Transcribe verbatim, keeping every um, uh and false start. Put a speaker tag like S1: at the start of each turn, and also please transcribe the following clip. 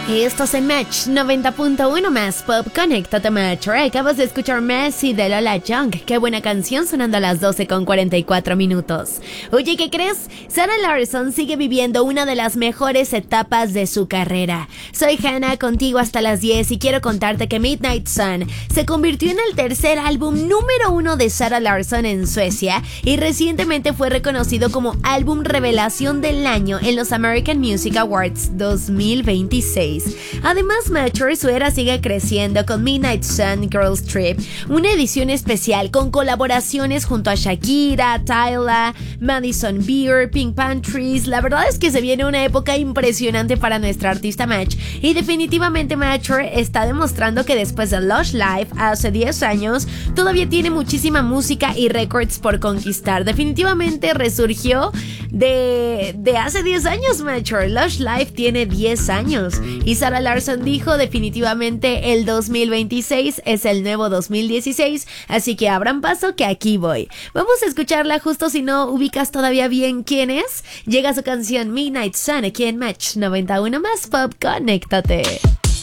S1: Estos en Match noventa punto uno más Pop. Conéctate Match. Acabas de escuchar Messi de Lola Young. Qué buena canción, sonando a las doce con cuarenta y cuatro minutos. Oye, ¿qué crees? Sarah Larsson sigue viviendo una de las mejores etapas de su carrera. Soy Hannah, contigo hasta las diez, y quiero contarte que Midnight Sun se convirtió en el tercer álbum número uno de Sarah Larsson en Suecia y recientemente fue reconocido como álbum revelación del año en los American Music Awards dos mil veintiséis. Además, Mature, su era sigue creciendo con Midnight Sun Girls Trip, una edición especial con colaboraciones junto a Shakira, Tyla, Madison Beer, Pink Pantries. La verdad es que se viene una época impresionante para nuestra artista Match, y definitivamente Mature está demostrando que después de Lush Life hace diez años todavía tiene muchísima música y récords por conquistar. Definitivamente resurgió de, de hace diez años Mature. Lush Life tiene diez años y Sarah Larsson dijo definitivamente el dos mil veintiséis es el nuevo dos mil dieciséis, así que abran paso que aquí voy. Vamos a escucharla justo si no ubicas todavía bien quién es. Llega su canción Midnight Sun aquí en Match noventa y uno más Pop. Conéctate.